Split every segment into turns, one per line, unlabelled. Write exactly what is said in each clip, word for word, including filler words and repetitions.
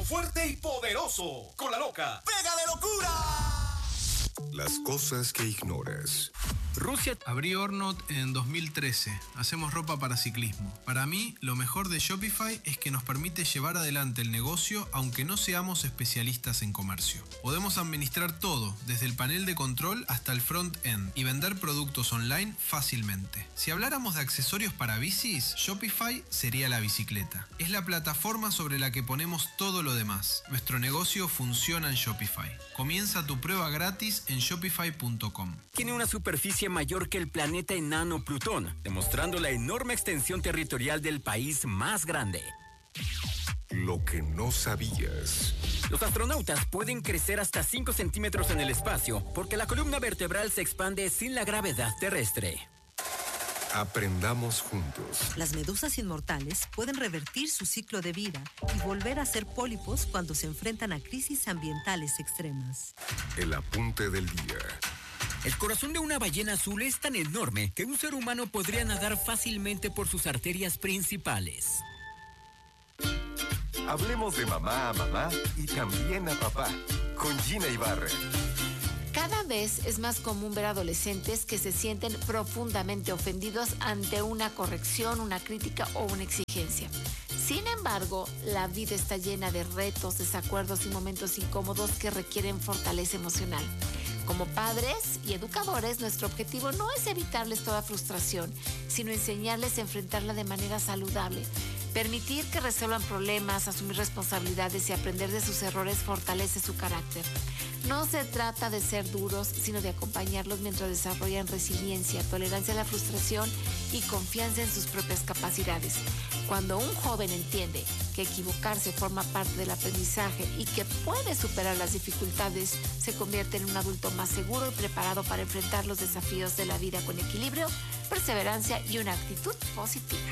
Lo fuerte y poderoso. Con la loca. ¡Pégale locura!
Las cosas que ignoras.
Rusia. Abrí Ornot en dos mil trece. Hacemos ropa para ciclismo. Para mí, lo mejor de Shopify es que nos permite llevar adelante el negocio aunque no seamos especialistas en comercio. Podemos administrar todo, desde el panel de control hasta el front-end, y vender productos online fácilmente. Si habláramos de accesorios para bicis, Shopify sería la bicicleta. Es la plataforma sobre la que ponemos todo lo demás. Nuestro negocio funciona en Shopify. Comienza tu prueba gratis en shopify punto com.
Tiene una superficie mayor que el planeta enano Plutón, demostrando la enorme extensión territorial del país más grande.
Lo que no sabías.
Los astronautas pueden crecer hasta cinco centímetros en el espacio porque la columna vertebral se expande sin la gravedad terrestre.
Aprendamos juntos.
Las medusas inmortales pueden revertir su ciclo de vida y volver a ser pólipos cuando se enfrentan a crisis ambientales extremas.
El apunte del día.
El corazón de una ballena azul es tan enorme que un ser humano podría nadar fácilmente por sus arterias principales.
Hablemos de mamá a mamá y también a papá, con Gina Ibarra.
Cada vez es más común ver adolescentes que se sienten profundamente ofendidos ante una corrección, una crítica o una exigencia. Sin embargo, la vida está llena de retos, desacuerdos y momentos incómodos que requieren fortaleza emocional. Como padres y educadores, nuestro objetivo no es evitarles toda frustración, sino enseñarles a enfrentarla de manera saludable. Permitir que resuelvan problemas, asumir responsabilidades y aprender de sus errores fortalece su carácter. No se trata de ser duros, sino de acompañarlos mientras desarrollan resiliencia, tolerancia a la frustración y confianza en sus propias capacidades. Cuando un joven entiende que equivocarse forma parte del aprendizaje y que puede superar las dificultades, se convierte en un adulto más seguro y preparado para enfrentar los desafíos de la vida con equilibrio, perseverancia y una actitud positiva.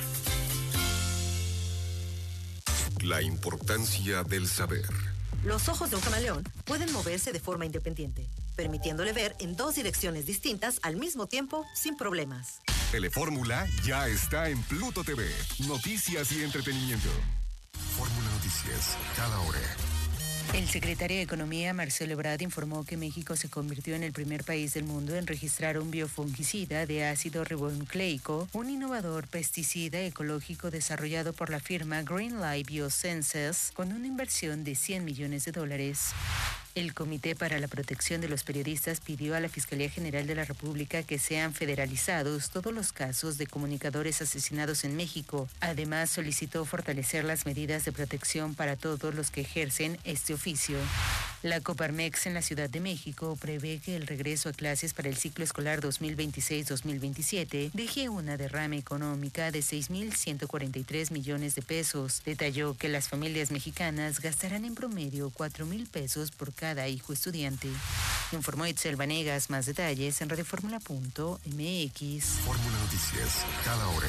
La importancia del saber.
Los ojos de un camaleón pueden moverse de forma independiente, permitiéndole ver en dos direcciones distintas al mismo tiempo sin problemas.
Telefórmula ya está en Pluto T V. Noticias y entretenimiento. Fórmula Noticias, cada hora.
El secretario de Economía, Marcelo Ebrard, informó que México se convirtió en el primer país del mundo en registrar un biofungicida de ácido ribonucleico, un innovador pesticida ecológico desarrollado por la firma Greenlight Biosciences con una inversión de cien millones de dólares. El Comité para la Protección de los Periodistas pidió a la Fiscalía General de la República que sean federalizados todos los casos de comunicadores asesinados en México. Además, solicitó fortalecer las medidas de protección para todos los que ejercen este oficio. La Coparmex en la Ciudad de México prevé que el regreso a clases para el ciclo escolar dos mil veintiséis dos mil veintisiete deje una derrama económica de seis mil ciento cuarenta y tres millones de pesos. Detalló que las familias mexicanas gastarán en promedio cuatro mil pesos por cada hijo estudiante. Informó Itzel Vanegas. Más detalles en radioformula punto m x.
Fórmula Noticias, cada hora.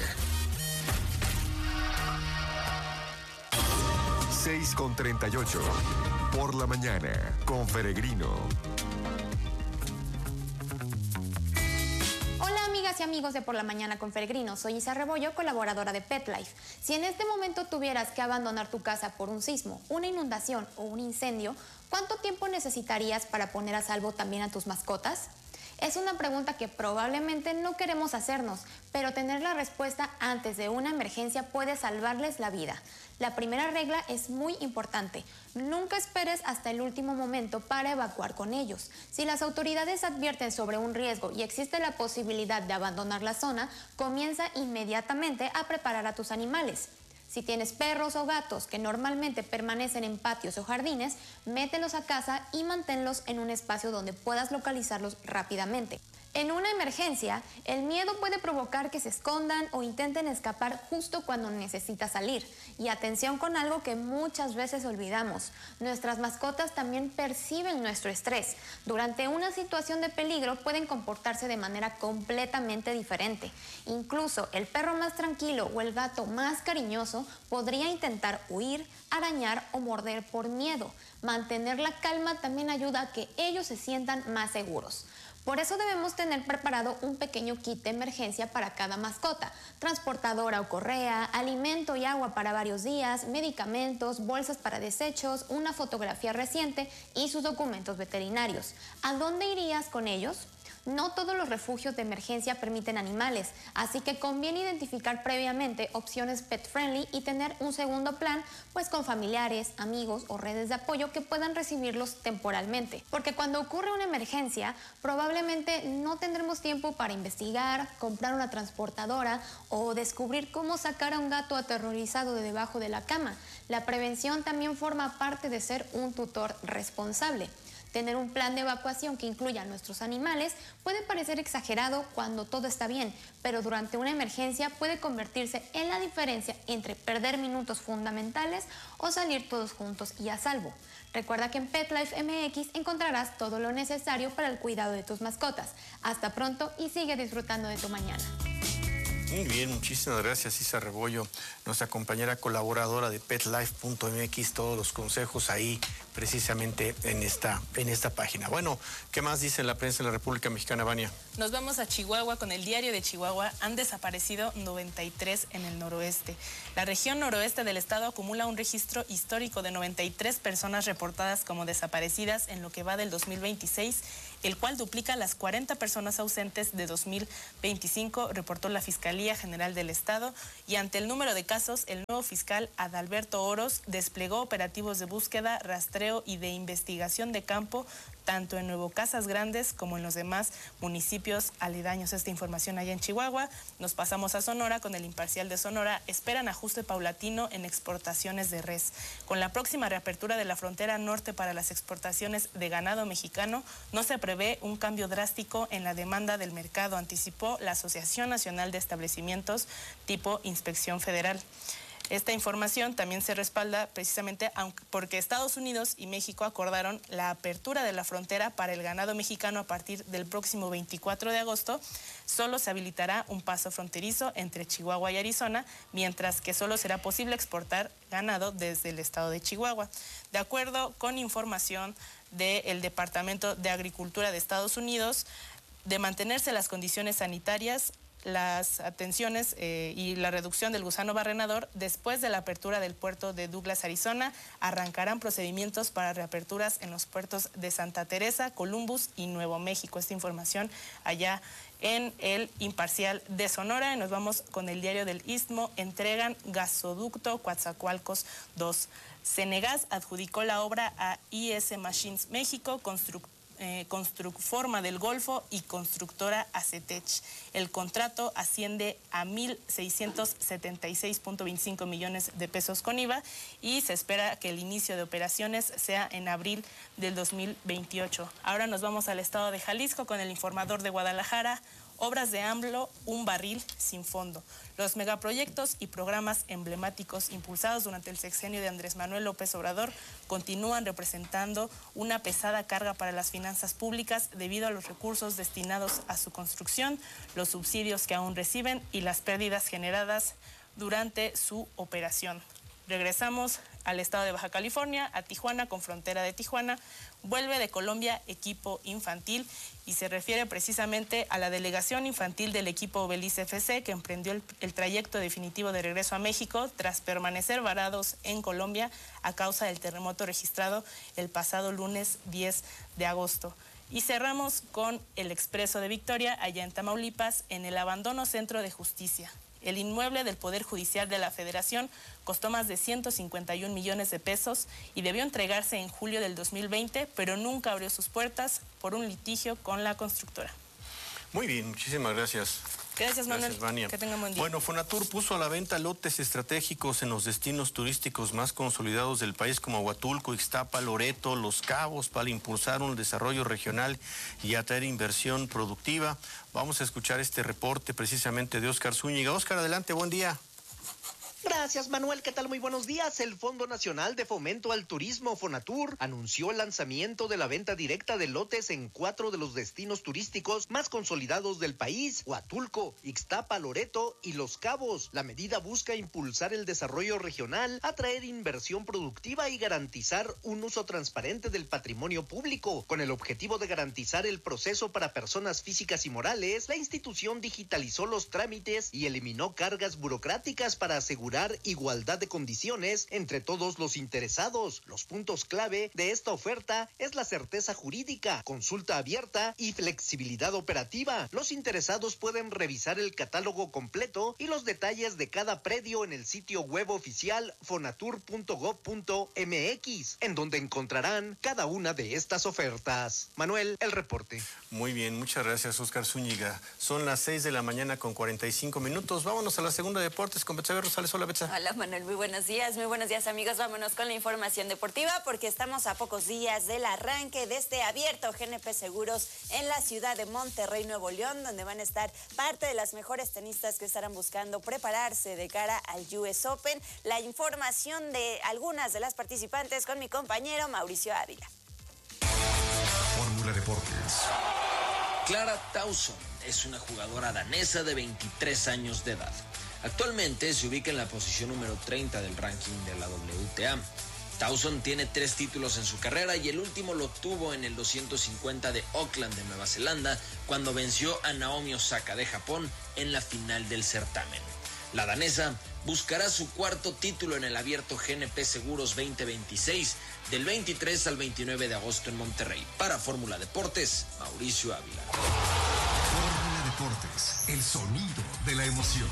seis con treinta y ocho. Por la mañana, con Peregrino.
Hola amigas y amigos de Por la Mañana con Peregrino, soy Isa Rebollo, colaboradora de Pet Life. Si en este momento tuvieras que abandonar tu casa por un sismo, una inundación o un incendio, ¿cuánto tiempo necesitarías para poner a salvo también a tus mascotas? Es una pregunta que probablemente no queremos hacernos, pero tener la respuesta antes de una emergencia puede salvarles la vida. La primera regla es muy importante. Nunca esperes hasta el último momento para evacuar con ellos. Si las autoridades advierten sobre un riesgo y existe la posibilidad de abandonar la zona, comienza inmediatamente a preparar a tus animales. Si tienes perros o gatos que normalmente permanecen en patios o jardines, mételos a casa y manténlos en un espacio donde puedas localizarlos rápidamente. En una emergencia, el miedo puede provocar que se escondan o intenten escapar justo cuando necesitas salir. Y atención con algo que muchas veces olvidamos. Nuestras mascotas también perciben nuestro estrés. Durante una situación de peligro pueden comportarse de manera completamente diferente. Incluso el perro más tranquilo o el gato más cariñoso podría intentar huir, arañar o morder por miedo. Mantener la calma también ayuda a que ellos se sientan más seguros. Por eso debemos tener preparado un pequeño kit de emergencia para cada mascota: transportadora o correa, alimento y agua para varios días, medicamentos, bolsas para desechos, una fotografía reciente y sus documentos veterinarios. ¿A dónde irías con ellos? No todos los refugios de emergencia permiten animales, así que conviene identificar previamente opciones pet friendly y tener un segundo plan, pues con familiares, amigos o redes de apoyo que puedan recibirlos temporalmente. Porque cuando ocurre una emergencia, probablemente no tendremos tiempo para investigar, comprar una transportadora o descubrir cómo sacar a un gato aterrorizado de debajo de la cama. La prevención también forma parte de ser un tutor responsable. Tener un plan de evacuación que incluya a nuestros animales puede parecer exagerado cuando todo está bien, pero durante una emergencia puede convertirse en la diferencia entre perder minutos fundamentales o salir todos juntos y a salvo. Recuerda que en PetLife M X encontrarás todo lo necesario para el cuidado de tus mascotas. Hasta pronto y sigue disfrutando de tu mañana.
Muy bien, muchísimas gracias, Isa Rebollo, nuestra compañera colaboradora de petlife punto m x, todos los consejos ahí precisamente en esta, en esta página. Bueno, ¿qué más dice la prensa en la República Mexicana, Vania?
Nos vamos a Chihuahua con el Diario de Chihuahua. Han desaparecido noventa y tres en el noroeste. La región noroeste del estado acumula un registro histórico de noventa y tres personas reportadas como desaparecidas en lo que va del dos mil veintiséis, el cual duplica las cuarenta personas ausentes de dos mil veinticinco, reportó la Fiscalía General del Estado, y ante el número de casos, el nuevo fiscal Adalberto Oros desplegó operativos de búsqueda, rastreo y de investigación de campo, tanto en Nuevo Casas Grandes como en los demás municipios aledaños. Esta información allá en Chihuahua. Nos pasamos a Sonora con el Imparcial de Sonora. Esperan ajuste paulatino en exportaciones de res. Con la próxima reapertura de la frontera norte para las exportaciones de ganado mexicano, no se prevé un cambio drástico en la demanda del mercado, anticipó la Asociación Nacional de Establecimientos tipo Inspección Federal. Esta información también se respalda precisamente porque Estados Unidos y México acordaron la apertura de la frontera para el ganado mexicano a partir del próximo veinticuatro de agosto. Solo se habilitará un paso fronterizo entre Chihuahua y Arizona, mientras que solo será posible exportar ganado desde el estado de Chihuahua. De acuerdo con información del Departamento de Agricultura de Estados Unidos, de mantenerse las condiciones sanitarias, las atenciones eh, y la reducción del gusano barrenador, después de la apertura del puerto de Douglas, Arizona, arrancarán procedimientos para reaperturas en los puertos de Santa Teresa, Columbus y Nuevo México. Esta información allá en el Imparcial de Sonora. Y nos vamos con el Diario del Istmo. Entregan gasoducto Coatzacoalcos dos. Cenegas adjudicó la obra a I S Machines México, constructor Eh, Construcforma del Golfo y constructora Acetech. El contrato asciende a mil seiscientos setenta y seis punto veinticinco millones de pesos con I V A y se espera que el inicio de operaciones sea en abril del dos mil veintiocho. Ahora nos vamos al estado de Jalisco con el Informador de Guadalajara. Obras de AMLO, un barril sin fondo. Los megaproyectos y programas emblemáticos impulsados durante el sexenio de Andrés Manuel López Obrador continúan representando una pesada carga para las finanzas públicas debido a los recursos destinados a su construcción, los subsidios que aún reciben y las pérdidas generadas durante su operación. Regresamos al estado de Baja California, a Tijuana, con frontera de Tijuana. Vuelve de Colombia equipo infantil y se refiere precisamente a la delegación infantil del equipo Belice F C, que emprendió el, el trayecto definitivo de regreso a México tras permanecer varados en Colombia a causa del terremoto registrado el pasado lunes diez de agosto. Y cerramos con el Expreso de Victoria, allá en Tamaulipas, en el abandono Centro de Justicia. El inmueble del Poder Judicial de la Federación costó más de ciento cincuenta y un millones de pesos y debió entregarse en julio del dos mil veinte, pero nunca abrió sus puertas por un litigio con la constructora.
Muy bien, muchísimas gracias.
Gracias, Manuel.
Gracias, Vania.
Que tengan buen día.
Bueno, Fonatur puso a la venta lotes estratégicos en los destinos turísticos más consolidados del país, como Huatulco, Ixtapa, Loreto, Los Cabos, para impulsar un desarrollo regional y atraer inversión productiva. Vamos a escuchar este reporte precisamente de Óscar Zúñiga. Óscar, adelante, buen día.
Gracias, Manuel. ¿Qué tal? Muy buenos días. El Fondo Nacional de Fomento al Turismo, Fonatur, anunció el lanzamiento de la venta directa de lotes en cuatro de los destinos turísticos más consolidados del país: Huatulco, Ixtapa, Loreto y Los Cabos. La medida busca impulsar el desarrollo regional, atraer inversión productiva y garantizar un uso transparente del patrimonio público. Con el objetivo de garantizar el proceso para personas físicas y morales, la institución digitalizó los trámites y eliminó cargas burocráticas para asegurar igualdad de condiciones entre todos los interesados. Los puntos clave de esta oferta es la certeza jurídica, consulta abierta y flexibilidad operativa. Los interesados pueden revisar el catálogo completo y los detalles de cada predio en el sitio web oficial fonatur punto gob punto mx, en donde encontrarán cada una de estas ofertas. Manuel, el reporte.
Muy bien, muchas gracias, Oscar Zúñiga. Son las seis de la mañana con cuarenta y cinco minutos. Vámonos a la segunda de deportes con Betsabe Rosales. Hola, Betsa.
Hola, Manuel, muy buenos días, muy buenos días, amigos. Vámonos con la información deportiva porque estamos a pocos días del arranque de este abierto G N P Seguros en la ciudad de Monterrey, Nuevo León, donde van a estar parte de las mejores tenistas que estarán buscando prepararse de cara al U S Open. La información de algunas de las participantes con mi compañero Mauricio Ávila.
Fórmula Deportes.
Clara Tauson es una jugadora danesa de veintitrés años de edad. Actualmente se ubica en la posición número treinta del ranking de la W T A. Tauson tiene tres títulos en su carrera y el último lo obtuvo en el doscientos cincuenta de Auckland de Nueva Zelanda, cuando venció a Naomi Osaka de Japón en la final del certamen. La danesa buscará su cuarto título en el abierto G N P Seguros veinte veintiséis del veintitrés al veintinueve de agosto en Monterrey. Para Fórmula Deportes, Mauricio Ávila.
Fórmula Deportes, el sonido de la emoción.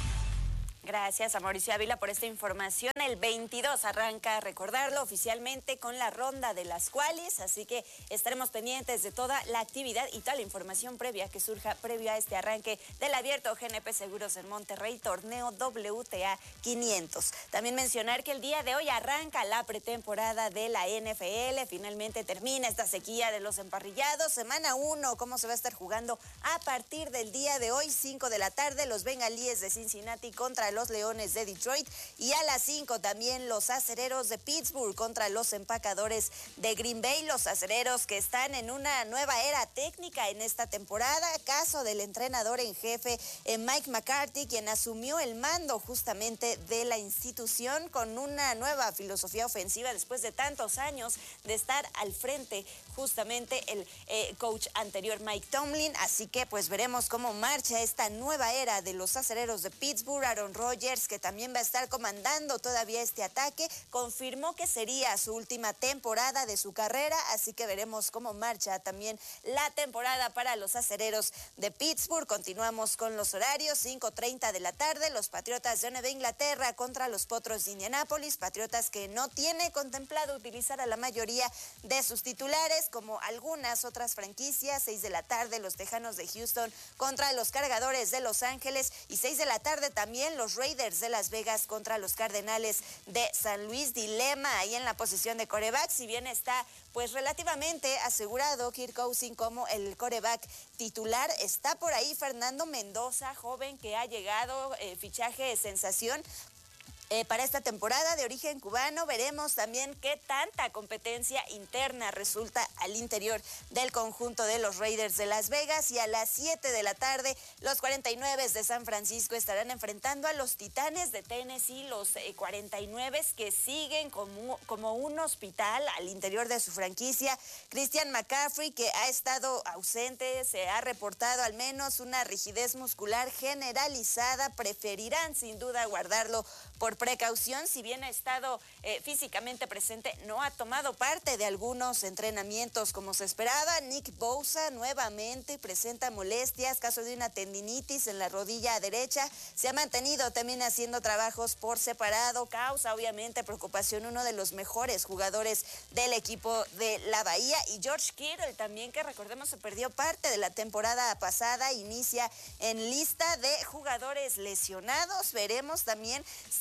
Gracias a Mauricio Ávila por esta información. El veintidós arranca, a recordarlo, oficialmente con la ronda de las qualis, así que estaremos pendientes de toda la actividad y toda la información previa que surja previo a este arranque del abierto G N P Seguros en Monterrey, torneo W T A quinientos. También mencionar que el día de hoy arranca la pretemporada de la N F L, finalmente termina esta sequía de los emparrillados. Semana uno, cómo se va a estar jugando a partir del día de hoy, cinco de la tarde, los bengalíes de Cincinnati contra los Leones de Detroit, y a las cinco también los Acereros de Pittsburgh contra los Empacadores de Green Bay. Los Acereros que están en una nueva era técnica en esta temporada, caso del entrenador en jefe eh, Mike McCarthy, quien asumió el mando justamente de la institución con una nueva filosofía ofensiva después de tantos años de estar al frente justamente el eh, coach anterior Mike Tomlin. Así que pues veremos cómo marcha esta nueva era de los Acereros de Pittsburgh. Aaron Rodgers, que también va a estar comandando todavía este ataque, confirmó que sería su última temporada de su carrera, así que veremos cómo marcha también la temporada para los Acereros de Pittsburgh. Continuamos con los horarios, cinco treinta de la tarde, los Patriotas de Nueva Inglaterra contra los Potros de Indianápolis, Patriotas que no tiene contemplado utilizar a la mayoría de sus titulares, como algunas otras franquicias. Seis de la tarde, los Tejanos de Houston contra los Cargadores de Los Ángeles, y seis de la tarde también los Raiders de Las Vegas contra los Cardenales de San Luis. Dilema ahí en la posición de quarterback, si bien está pues relativamente asegurado Kirk Cousins como el quarterback titular, está por ahí Fernando Mendoza, joven que ha llegado, eh, fichaje sensación Eh, para esta temporada, de origen cubano. Veremos también qué tanta competencia interna resulta al interior del conjunto de los Raiders de Las Vegas. Y a las siete de la tarde, los cuarenta y nueve de San Francisco estarán enfrentando a los Titanes de Tennessee, los eh, cuarenta y nueve que siguen como, como un hospital al interior de su franquicia. Christian McCaffrey, que ha estado ausente, se ha reportado al menos una rigidez muscular generalizada, preferirán sin duda guardarlo por precaución. Si bien ha estado eh, físicamente presente, no ha tomado parte de algunos entrenamientos como se esperaba. Nick Bosa nuevamente presenta molestias, caso de una tendinitis en la rodilla derecha. Se ha mantenido también haciendo trabajos por separado, causa obviamente preocupación uno de los mejores jugadores del equipo de la Bahía. Y George Kittle también, que recordemos se perdió parte de la temporada pasada, inicia en lista de jugadores lesionados. Veremos también si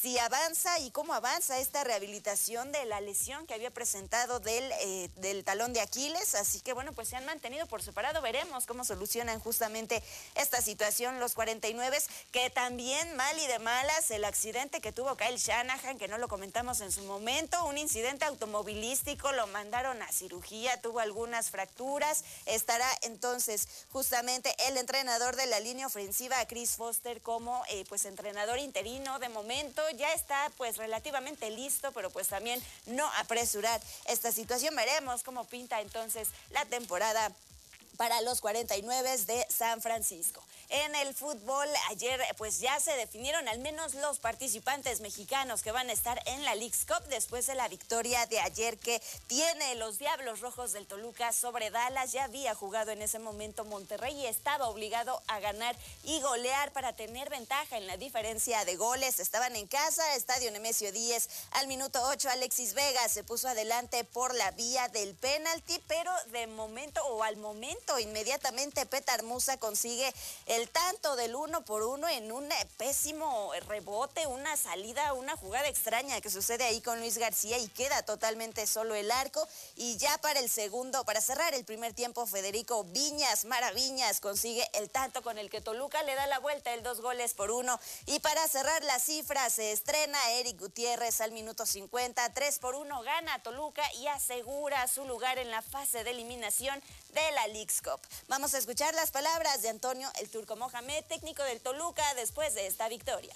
si avanza y cómo avanza esta rehabilitación de la lesión que había presentado del, eh, del talón de Aquiles. Así que bueno, pues se han mantenido por separado. Veremos cómo solucionan justamente esta situación los cuarenta y nueve, que también mal y de malas el accidente que tuvo Kyle Shanahan, que no lo comentamos en su momento, un incidente automovilístico, lo mandaron a cirugía, tuvo algunas fracturas. Estará entonces justamente el entrenador de la línea ofensiva, Chris Foster, como eh, pues entrenador interino de momento. Ya está pues relativamente listo, pero pues también no apresurar esta situación. Veremos cómo pinta entonces la temporada para los cuarenta y nueve de San Francisco. En el fútbol, ayer pues ya se definieron al menos los participantes mexicanos que van a estar en la Leagues Cup después de la victoria de ayer que tiene los Diablos Rojos del Toluca sobre Dallas. Ya había jugado en ese momento Monterrey y estaba obligado a ganar y golear para tener ventaja en la diferencia de goles. Estaban en casa, Estadio Nemesio Díez. Al minuto ocho, Alexis Vega se puso adelante por la vía del penalti, pero de momento o al momento inmediatamente Petar Musa consigue el el tanto del uno por uno en un pésimo rebote, una salida, una jugada extraña que sucede ahí con Luis García y queda totalmente solo el arco. Y ya para el segundo, para cerrar el primer tiempo, Federico Viñas, Maraviñas, consigue el tanto con el que Toluca le da la vuelta, el dos goles por uno. Y para cerrar las cifras, se estrena Eric Gutiérrez al minuto cincuenta, tres por uno gana Toluca y asegura su lugar en la fase de eliminación de la Leagues Cup. Vamos a escuchar las palabras de Antonio El Turco Mohamed, técnico del Toluca, después de esta victoria.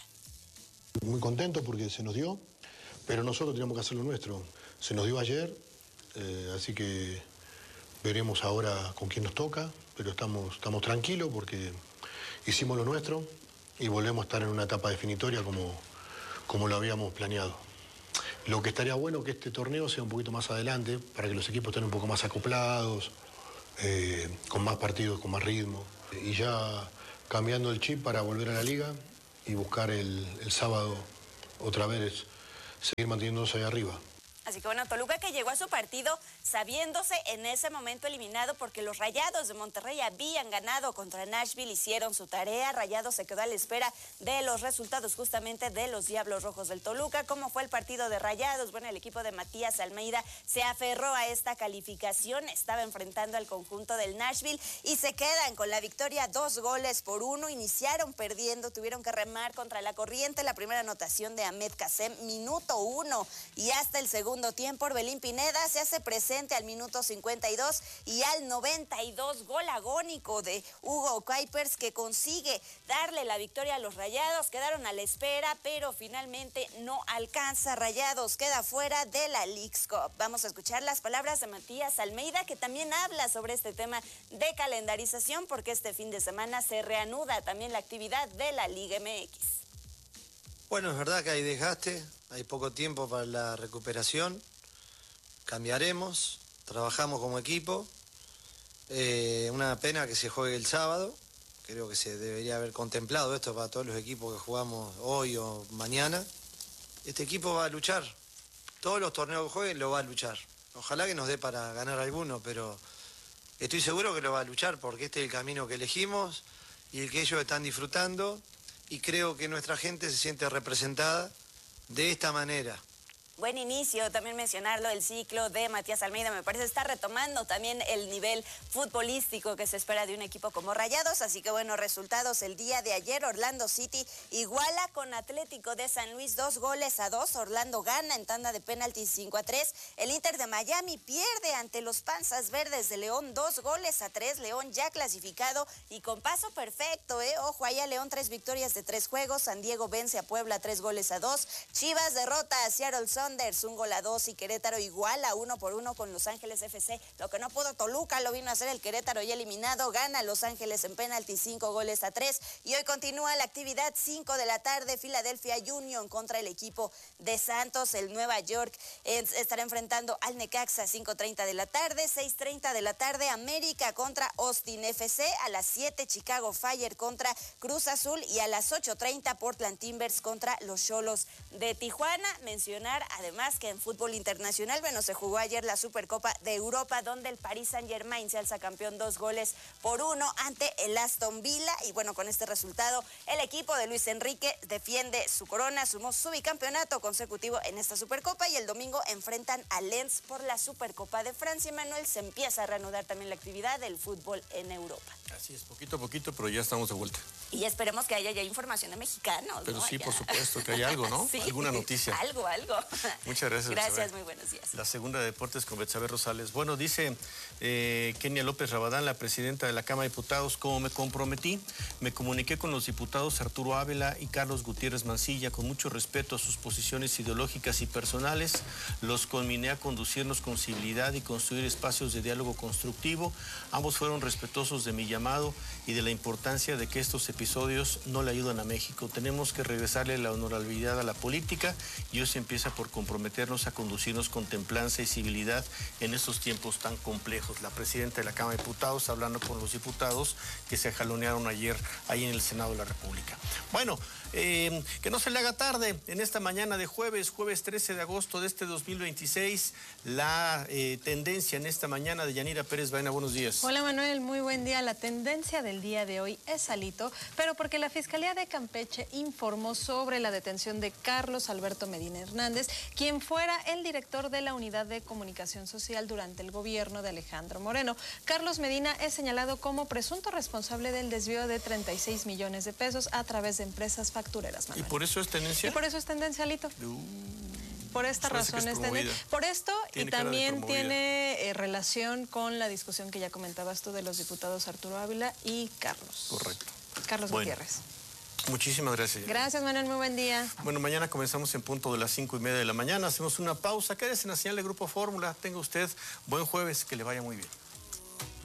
Muy contento porque se nos dio, pero nosotros teníamos que hacer lo nuestro. Se nos dio ayer, eh, así que veremos ahora con quién nos toca, pero estamos, estamos tranquilos porque hicimos lo nuestro y volvemos a estar en una etapa definitoria como, como lo habíamos planeado. Lo que estaría bueno que este torneo sea un poquito más adelante, para que los equipos estén un poco más acoplados, eh, con más partidos, con más ritmo, y ya cambiando el chip para volver a la liga y buscar el, el sábado otra vez, seguir manteniéndose ahí arriba.
Así que bueno, Toluca que llegó a su partido sabiéndose en ese momento eliminado porque los Rayados de Monterrey habían ganado contra Nashville, hicieron su tarea. Rayados se quedó a la espera de los resultados justamente de los Diablos Rojos del Toluca. ¿Cómo fue el partido de Rayados? Bueno, el equipo de Matías Almeida se aferró a esta calificación, estaba enfrentando al conjunto del Nashville y se quedan con la victoria, dos goles por uno. Iniciaron perdiendo, tuvieron que remar contra la corriente. La primera anotación de Ahmed Kassem, minuto uno, y hasta el segundo Segundo tiempo, Orbelín Pineda se hace presente al minuto cincuenta y dos y al noventa y dos, gol agónico de Hugo Kuipers que consigue darle la victoria a los Rayados. Quedaron a la espera, pero finalmente no alcanza. Rayados queda fuera de la Leagues Cup. Vamos a escuchar las palabras de Matías Almeida, que también habla sobre este tema de calendarización, porque este fin de semana se reanuda también la actividad de la Liga M X.
Bueno, es verdad que hay desgaste, hay poco tiempo para la recuperación, cambiaremos, trabajamos como equipo, eh, una pena que se juegue el sábado, creo que se debería haber contemplado esto para todos los equipos que jugamos hoy o mañana. Este equipo va a luchar, todos los torneos que jueguen lo va a luchar, ojalá que nos dé para ganar alguno, pero estoy seguro que lo va a luchar porque este es el camino que elegimos y el que ellos están disfrutando. Y creo que nuestra gente se siente representada de esta manera.
Buen inicio, también mencionarlo, el ciclo de Matías Almeida, me parece está retomando también el nivel futbolístico que se espera de un equipo como Rayados. Así que bueno, resultados el día de ayer, Orlando City iguala con Atlético de San Luis dos goles a dos, Orlando gana en tanda de penaltis cinco a tres, el Inter de Miami pierde ante los Panzas Verdes de León dos goles a tres, León ya clasificado y con paso perfecto, eh, ojo allá, León tres victorias de tres juegos, San Diego vence a Puebla tres goles a dos, Chivas derrota a Seattle Sounders un gol a dos y Querétaro igual a uno por uno con Los Ángeles F C. Lo que no pudo Toluca lo vino a hacer el Querétaro ya eliminado, gana Los Ángeles en penalti cinco goles a tres y hoy continúa la actividad cinco de la tarde, Philadelphia Union contra el equipo de Santos, el Nueva York eh, estará enfrentando al Necaxa cinco treinta de la tarde, seis treinta de la tarde América contra Austin F C, a las siete Chicago Fire contra Cruz Azul y a las ocho treinta Portland Timbers contra los Xolos de Tijuana. Mencionar además que en fútbol internacional, bueno, se jugó ayer la Supercopa de Europa, donde el Paris Saint-Germain se alza campeón dos goles por uno ante el Aston Villa. Y bueno, con este resultado, el equipo de Luis Enrique defiende su corona, sumó su bicampeonato consecutivo en esta Supercopa y el domingo enfrentan a Lens por la Supercopa de Francia. Manuel, se empieza a reanudar también la actividad del fútbol en Europa.
Así es, poquito a poquito, pero ya estamos de vuelta.
Y esperemos que haya ya información de mexicanos,
Pero
¿no?
sí,
ya.
por supuesto, que haya algo, ¿no?
Sí,
alguna noticia.
Algo, algo.
Muchas gracias.
Gracias,
Betsabe.
muy buenos días.
La segunda de deportes con Betsabe Rosales. Bueno, dice eh, Kenia López Rabadán, la presidenta de la Cámara de Diputados, como me comprometí, me comuniqué con los diputados Arturo Ávila y Carlos Gutiérrez Mancilla con mucho respeto a sus posiciones ideológicas y personales. Los conminé a conducirnos con civilidad y construir espacios de diálogo constructivo. Ambos fueron respetuosos de mi llamado y de la importancia de que estos episodios no le ayudan a México. Tenemos que regresarle la honorabilidad a la política y hoy se empieza por comprometernos a conducirnos con templanza y civilidad en estos tiempos tan complejos. La presidenta de la Cámara de Diputados hablando con los diputados que se jalonearon ayer ahí en el Senado de la República. Bueno, eh, que no se le haga tarde en esta mañana de jueves, jueves trece de agosto de este dos mil veintiséis, la eh, tendencia en esta mañana de Yanira Pérez Baena. Buenos días.
Hola Manuel, muy buen día. La tendencia del día de hoy es alito, pero porque la Fiscalía de Campeche informó sobre la detención de Carlos Alberto Medina Hernández, quien fuera el director de la Unidad de Comunicación Social durante el gobierno de Alejandro Moreno. Carlos Medina es señalado como presunto responsable del desvío de treinta y seis millones de pesos a través de empresas factureras, Manuel.
¿Y por eso es tendencia?
Y por eso es tendencia, Alito.
Uh,
por esta razón es tendencia. Por esto y también tiene eh, relación con la discusión que ya comentabas tú de los diputados Arturo Ávila y Carlos.
Correcto.
Carlos
bueno.
Gutiérrez.
Muchísimas gracias.
Gracias, Manuel, muy buen día.
Bueno, mañana comenzamos en punto de las cinco y media de la mañana. Hacemos una pausa. Quédese en la señal de Grupo Fórmula. Tenga usted buen jueves, que le vaya muy bien.